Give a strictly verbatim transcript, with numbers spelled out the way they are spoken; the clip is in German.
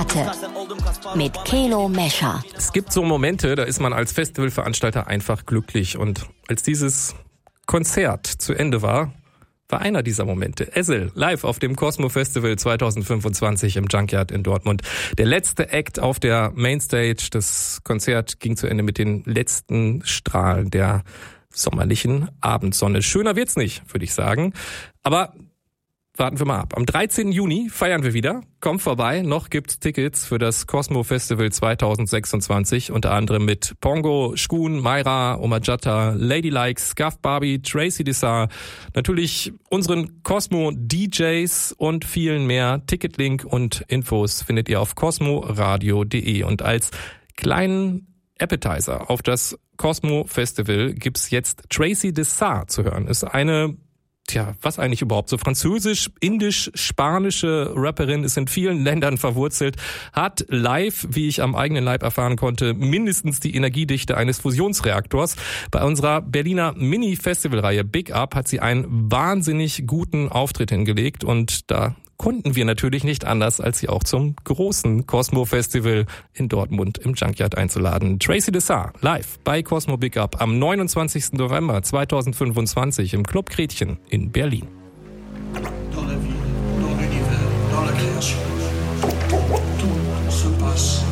Heute mit Keno Mescher. Es gibt so Momente, da ist man als Festivalveranstalter einfach glücklich. Und als dieses Konzert zu Ende war, war einer dieser Momente. Ezel, live auf dem Cosmo Festival zwanzig fünfundzwanzig im Junkyard in Dortmund. Der letzte Act auf der Mainstage. Das Konzert ging zu Ende mit den letzten Strahlen der sommerlichen Abendsonne. Schöner wird's nicht, würde ich sagen. Aber warten wir mal ab. Am dreizehnten Juni feiern wir wieder. Kommt vorbei. Noch gibt's Tickets für das Cosmo Festival zwanzig sechsundzwanzig. Unter anderem mit Pongo, Shkun, Mayra, Omajata, Ladylike, Scuff Barbie, Tracy Dessar. Natürlich unseren Cosmo D Js und vielen mehr. Ticketlink und Infos findet ihr auf cosmoradio punkt de. Und als kleinen Appetizer auf das Cosmo Festival gibt's jetzt Tracy Dessar zu hören. Ist eine Tja, was eigentlich überhaupt? So französisch, indisch, spanische Rapperin, ist in vielen Ländern verwurzelt, hat live, wie ich am eigenen Leib erfahren konnte, mindestens die Energiedichte eines Fusionsreaktors. Bei unserer Berliner Mini-Festivalreihe Big Up hat sie einen wahnsinnig guten Auftritt hingelegt und da konnten wir natürlich nicht anders, als sie auch zum großen Cosmo Festival in Dortmund im Junkyard einzuladen. Tracy Dessar, live bei Cosmo Big Up am neunundzwanzigsten November zweitausendfünfundzwanzig im Club Gretchen in Berlin. Dans la vie, dans l'univers, dans la création, tout se passe